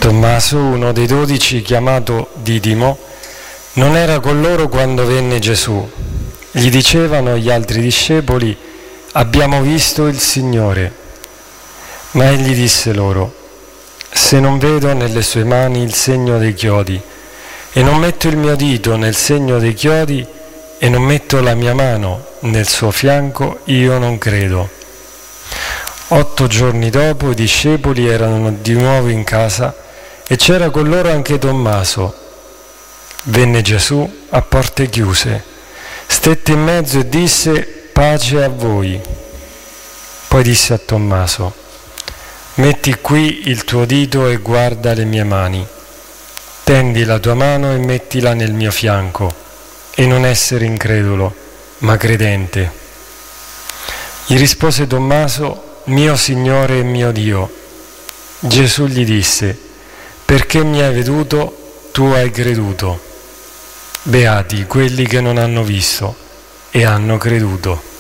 Tommaso, uno dei 12, chiamato Didimo, non era con loro quando venne Gesù. Gli dicevano gli altri discepoli: abbiamo visto il Signore. Ma egli disse loro: se non vedo nelle sue mani il segno dei chiodi, e non metto il mio dito nel segno dei chiodi, e non metto la mia mano nel suo fianco, io non credo. 8 giorni dopo i discepoli erano di nuovo in casa e c'era con loro anche Tommaso. Venne Gesù a porte chiuse, stette in mezzo e disse: pace a voi. Poi disse a Tommaso: metti qui il tuo dito e guarda le mie mani. Tendi la tua mano e mettila nel mio fianco, e non essere incredulo, ma credente. Gli rispose Tommaso: mio Signore e mio Dio. Gesù gli disse: perché mi hai veduto, tu hai creduto. Beati quelli che non hanno visto e hanno creduto.